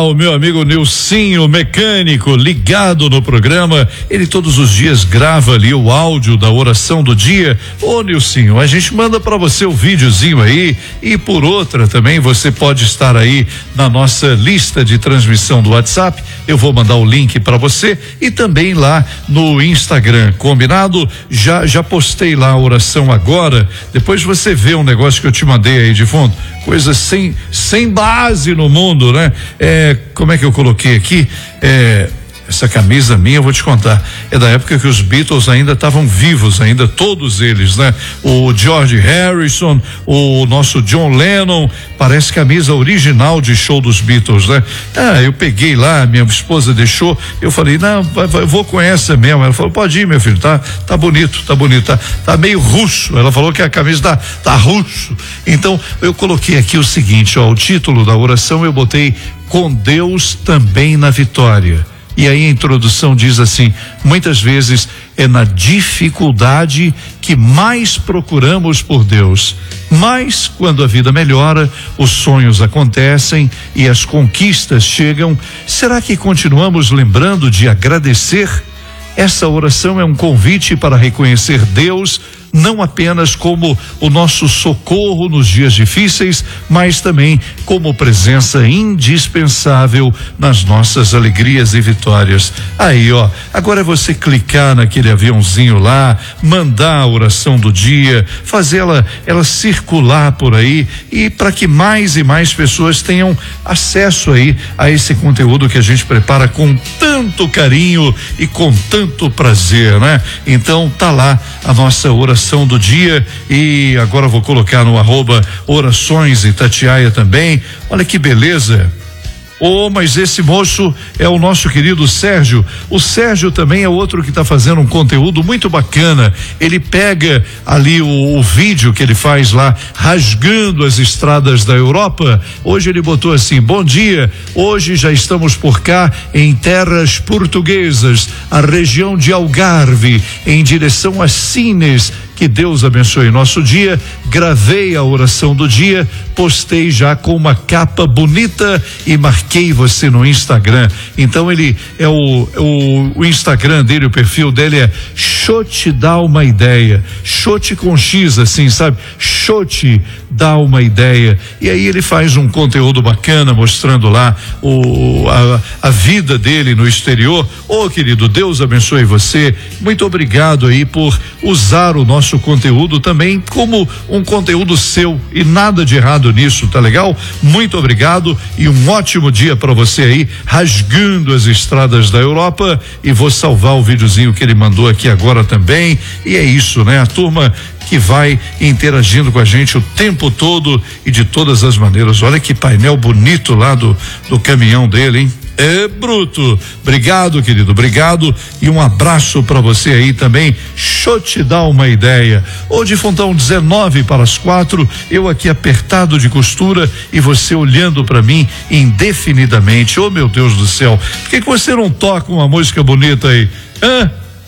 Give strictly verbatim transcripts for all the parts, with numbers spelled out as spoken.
O meu amigo Nilcinho, mecânico, ligado no programa, ele todos os dias grava ali o áudio da oração do dia. Ô Nilcinho, a gente manda para você o videozinho aí, e por outra também você pode estar aí na nossa lista de transmissão do WhatsApp. Eu vou mandar o link para você e também lá no Instagram, combinado? Já já postei lá a oração agora. Depois você vê um negócio que eu te mandei aí de fundo, coisa sem sem base no mundo, né? É, como é que eu coloquei aqui? É, essa camisa minha, eu vou te contar, é da época que os Beatles ainda estavam vivos, ainda todos eles, né? O George Harrison, o nosso John Lennon, parece camisa original de show dos Beatles, né? Ah, eu peguei lá, minha esposa deixou, eu falei, não, vai, vai, vou com essa mesmo. Ela falou, pode ir, meu filho, tá, tá bonito, tá bonito, tá, tá meio russo. Ela falou que a camisa tá, tá russo. Então, eu coloquei aqui o seguinte, ó, o título da oração eu botei, com Deus também na vitória. E aí a introdução diz assim: muitas vezes é na dificuldade que mais procuramos por Deus, mas quando a vida melhora, os sonhos acontecem e as conquistas chegam. Será que continuamos lembrando de agradecer? Essa oração é um convite para reconhecer Deus não apenas como o nosso socorro nos dias difíceis, mas também como presença indispensável nas nossas alegrias e vitórias. Aí, ó, agora é você clicar naquele aviãozinho lá, mandar a oração do dia, fazer ela, ela circular por aí, e para que mais e mais pessoas tenham acesso aí a esse conteúdo que a gente prepara com tanto carinho e com tanto prazer, né? Então tá lá a nossa oração do dia, e agora vou colocar no arroba orações Itatiaia também. Olha que beleza. Oh, mas esse moço é o nosso querido Sérgio. O Sérgio também é outro que está fazendo um conteúdo muito bacana. Ele pega ali o, o vídeo que ele faz lá, rasgando as estradas da Europa. Hoje ele botou assim: bom dia, hoje já estamos por cá em terras portuguesas, a região de Algarve, em direção a Sines. Que Deus abençoe nosso dia. Gravei a oração do dia, postei já com uma capa bonita e marquei você no Instagram. Então ele é o, o, o Instagram dele, o perfil dele é Xote Dá Uma Ideia. Xote com X, assim, sabe? Xote Dá Uma Ideia. E aí ele faz um conteúdo bacana, mostrando lá o, a, a vida dele no exterior. Ô, querido, Deus abençoe você. Muito obrigado aí por usar o nosso conteúdo também como um conteúdo seu, e nada de errado nisso, tá legal? Muito obrigado e um ótimo dia para você aí, rasgando as estradas da Europa. E vou salvar o videozinho que ele mandou aqui agora também. E é isso, né? A turma que vai interagindo com a gente o tempo todo e de todas as maneiras. Olha que painel bonito lá do, do caminhão dele, hein? É bruto. Obrigado, querido, obrigado, e um abraço para você aí também. Deixa eu te dar uma ideia. Hoje Fontão dezenove para as quatro, eu aqui apertado de costura e você olhando para mim indefinidamente. Oh, meu Deus do céu, por que que você não toca uma música bonita aí? Hã?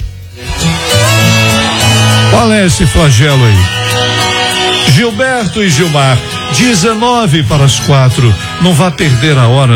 Qual é esse flagelo aí? Gilberto e Gilmar, dezenove para as quatro. Não vá perder a hora.